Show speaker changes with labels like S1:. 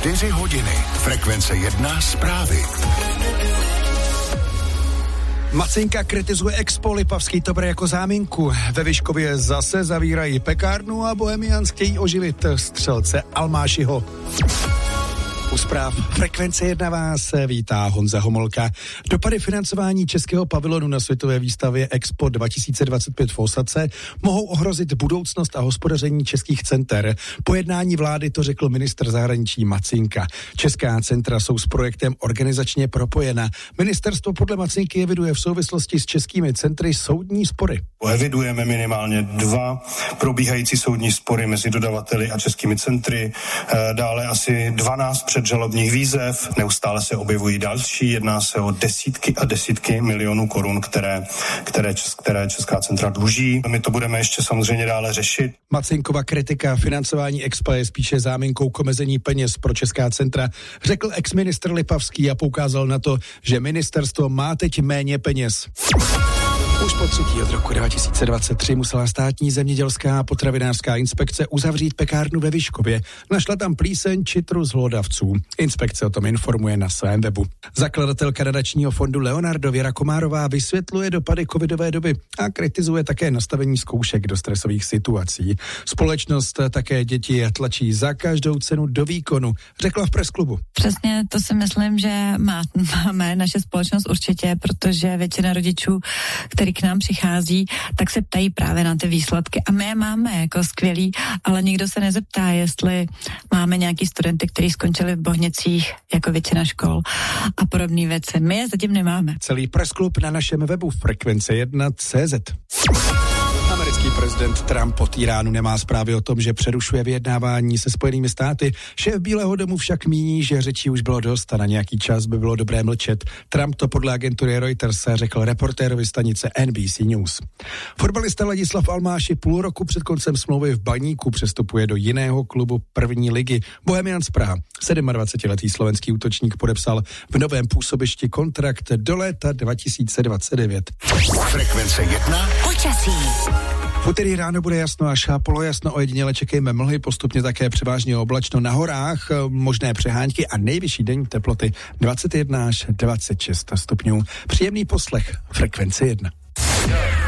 S1: 4 hodiny. Frekvence 1 zprávy.
S2: Macinka kritizuje Expo, Lipavský to bere jako záminku. Ve Vyškově zase zavírají pekárnu a Bohemians chtějí oživit střelce Almášiho. U zpráv Frekvence 1 vás vítá Honza Homolka. Dopady financování českého pavilonu na světové výstavě Expo 2025 v Ósace mohou ohrozit budoucnost a hospodaření českých center. Po jednání vlády to řekl ministr zahraničí Macinka. Česká centra jsou s projektem organizačně propojena. Ministerstvo podle Macinky eviduje v souvislosti s českými centry soudní spory.
S3: Evidujeme minimálně 2 probíhající soudní spory mezi dodavateli a českými centry, dále asi 12 předžalobních výzev, neustále se objevují další, jedná se o desítky a desítky milionů korun, které česká centra dluží. My to budeme ještě samozřejmě dále řešit.
S2: Macinkova kritika financování Expo je spíše záminkou k omezení peněz pro česká centra, řekl ex-ministr Lipavský a poukázal na to, že ministerstvo má teď méně peněz. Už po 3. od roku 2023 musela státní zemědělská a potravinářská inspekce uzavřít pekárnu ve Vyškově. Našla tam plíseň či trus hlodavců. Inspekce o tom informuje na svém webu. Zakladatelka nadačního fondu Leonardo Věra Komárová vysvětluje dopady covidové doby a kritizuje také nastavení zkoušek do stresových situací. Společnost také děti tlačí za každou cenu do výkonu, řekla v presklubu.
S4: Přesně to si myslím, že máme naše společnost určitě, protože většina rodičů, který k nám přichází, tak se ptají právě na ty výsledky. A my je máme jako skvělý, ale nikdo se nezeptá, jestli máme nějaký studenty, kteří skončili v Bohnicích jako většina škol a podobné věci. My je zatím nemáme.
S2: Celý pressklub na našem webu Frekvence1.cz. Americký prezident Trump od Iránu nemá zprávy o tom, že přerušuje vyjednávání se Spojenými státy. Šéf Bílého domu však míní, že řečí už bylo dost a na nějaký čas by bylo dobré mlčet. Trump to podle agentury Reuters řekl reportérovi stanice NBC News. Fotbalista Ladislav Almáši půl roku před koncem smlouvy v Baníku přestupuje do jiného klubu první ligy Bohemians Praha. 27letý slovenský útočník podepsal v novém působišti kontrakt do léta 2029.
S1: Frekvence 1
S4: Počasí.
S2: V úterý ráno bude jasno až polojasno, ojediněle čekejme mlhy, postupně také převážně oblačno na horách, možné přehánky a nejvyšší denní teploty 21 až 26 stupňů. Příjemný poslech Frekvence 1.